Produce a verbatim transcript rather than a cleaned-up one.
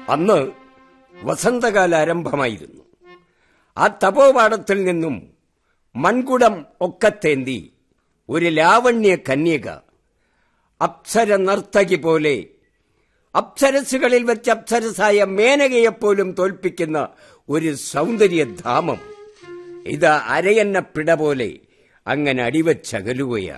അന്ന് വസന്തകാല ആരംഭമായിരുന്നു. ആ തപോപാടത്തിൽ നിന്നും മൺകുടം ഒക്കത്തേന്തി ഒരു ലാവണ്യ കന്യക അപ്സര നർത്തകി പോലെ, അപ്സരസുകളിൽ വെച്ച് അപ്സരസായ മേനകയെപ്പോലും തോൽപ്പിക്കുന്ന ഒരു സൗന്ദര്യധാമം ഇത് അരയന്ന പിട പോലെ അങ്ങനെ അടിവച്ചകലുകയാണ്.